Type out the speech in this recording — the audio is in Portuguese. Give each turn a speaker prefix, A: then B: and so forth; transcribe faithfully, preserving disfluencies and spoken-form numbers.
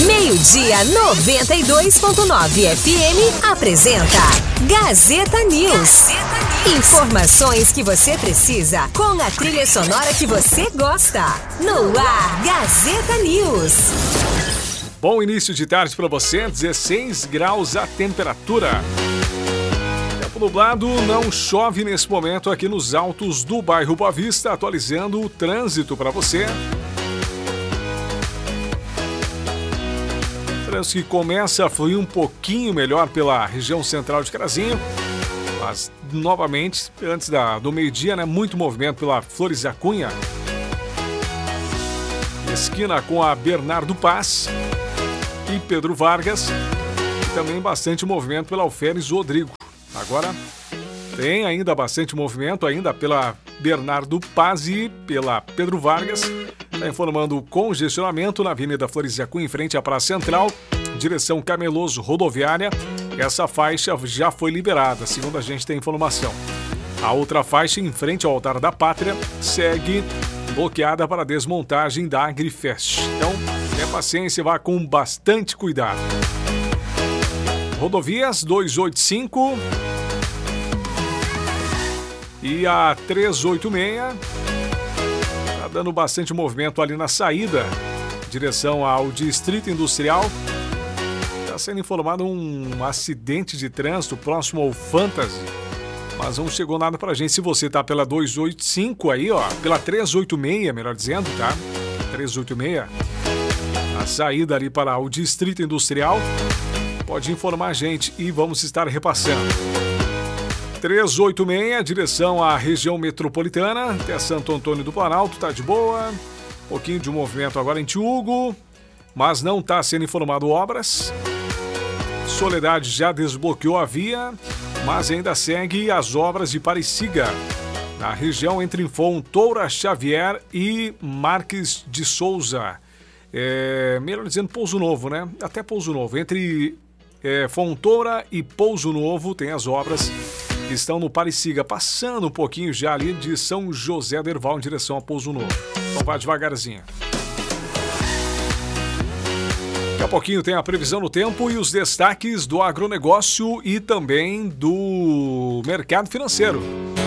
A: Meio-dia, noventa e dois ponto nove F M apresenta Gazeta News. Gazeta News. Informações que você precisa com a trilha sonora que você gosta. No ar, Gazeta News.
B: Bom início de tarde para você, dezesseis graus a temperatura. Tempo nublado, não chove nesse momento aqui nos altos do bairro Boa Vista, atualizando o trânsito para você. Que começa a fluir um pouquinho melhor pela região central de Carazinho, mas novamente, antes da, do meio-dia, né, muito movimento pela Flores da Cunha, esquina com a Bernardo Paz e Pedro Vargas, e também bastante movimento pela Alferes Rodrigo. Agora tem ainda bastante movimento ainda pela Bernardo Paz e pela Pedro Vargas. Está informando o congestionamento na Avenida Flores da Cunha, em frente à Praça Central, direção Cameloso Rodoviária. Essa faixa já foi liberada, segundo a gente tem informação. A outra faixa, em frente ao Altar da Pátria, segue bloqueada para desmontagem da Agrifest. Então, tenha paciência e vá com bastante cuidado. Rodovias duzentos e oitenta e cinco e a trezentos e oitenta e seis... dando bastante movimento ali na saída, direção ao Distrito Industrial. Está sendo informado um acidente de trânsito próximo ao Fantasy, mas não chegou nada pra gente. Se você tá pela duzentos e oitenta e cinco aí, ó, pela trezentos e oitenta e seis, melhor dizendo, tá? trezentos e oitenta e seis, a saída ali para o Distrito Industrial, pode informar a gente e vamos estar repassando. trezentos e oitenta e seis, direção à região metropolitana, até Santo Antônio do Planalto, tá de boa. Um pouquinho de movimento agora em Tiúgo, mas não está sendo informado obras. Soledade já desbloqueou a via, mas ainda segue as obras de Pariciga, na região entre Fontoura Xavier e Marques de Souza. É, melhor dizendo, Pouso Novo, né? Até Pouso Novo. Entre é, Fontoura e Pouso Novo tem as obras que estão no Pariciga, passando um pouquinho já ali de São José do Herval em direção a Pouso Novo. Então vai devagarzinho. Daqui a pouquinho tem a previsão do tempo e os destaques do agronegócio e também do mercado financeiro.